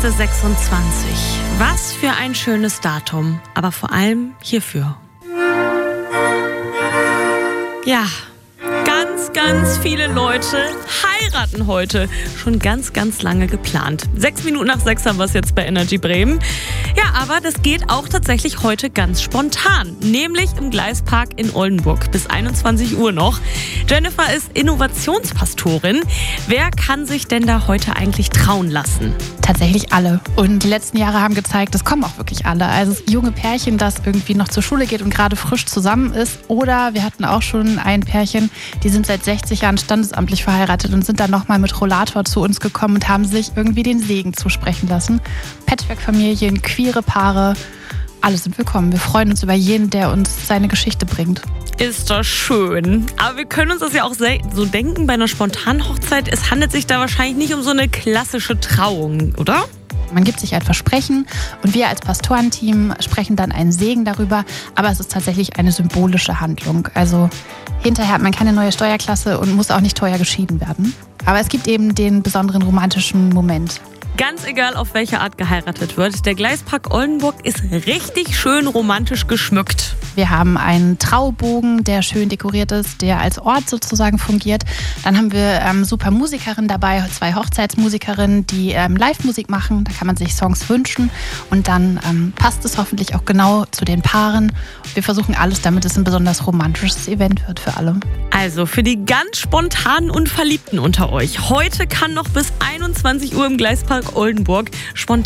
26. Was für ein schönes Datum, aber vor allem hierfür. Ja, ganz viele Leute heiraten heute. Schon ganz lange geplant. 6 Minuten nach 6 haben wir es jetzt bei Energy Bremen. Ja, aber das geht auch tatsächlich heute ganz spontan. Nämlich im Gleispark in Oldenburg. Bis 21 Uhr noch. Jennifer ist Innovationspastorin. Wer kann sich denn da heute eigentlich trauen lassen? Tatsächlich alle. Und die letzten Jahre haben gezeigt, es kommen auch wirklich alle. Also das junge Pärchen, das irgendwie noch zur Schule geht und gerade frisch zusammen ist. Oder wir hatten auch schon ein Pärchen, die sind seit 60 Jahren standesamtlich verheiratet und sind dann nochmal mit Rollator zu uns gekommen und haben sich irgendwie den Segen zusprechen lassen. Patchwork-Familien, queere Paare, alle sind willkommen. Wir freuen uns über jeden, der uns seine Geschichte bringt. Ist doch schön. Aber wir können uns das ja auch so denken bei einer spontanen Hochzeit. Es handelt sich da wahrscheinlich nicht um so eine klassische Trauung, oder? Man gibt sich ein Versprechen und wir als Pastorenteam sprechen dann einen Segen darüber. Aber es ist tatsächlich eine symbolische Handlung. Also hinterher hat man keine neue Steuerklasse und muss auch nicht teuer geschieden werden. Aber es gibt eben den besonderen romantischen Moment. Ganz egal, auf welche Art geheiratet wird. Der Gleispark Oldenburg ist richtig schön romantisch geschmückt. Wir haben einen Traubogen, der schön dekoriert ist, der als Ort sozusagen fungiert. Dann haben wir super Musikerinnen dabei, 2 Hochzeitsmusikerinnen, die Live-Musik machen. Da kann man sich Songs wünschen und dann passt es hoffentlich auch genau zu den Paaren. Wir versuchen alles, damit es ein besonders romantisches Event wird für alle. Also für die ganz spontanen und Verliebten unter euch. Heute kann noch bis 21 Uhr im Gleispark Oldenburg spontan